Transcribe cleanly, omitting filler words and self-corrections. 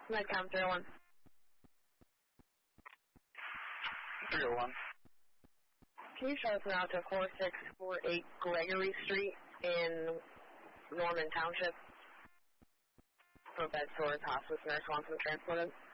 Medcom 301. 301. Can you show us now to 4648 Gregory Street in Norman Township? For bed sores, hospice nurse wants them transported.